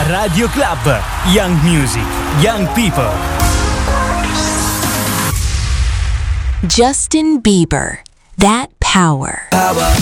Radio Club. Young Music, Young People. Justin Bieber, That Power.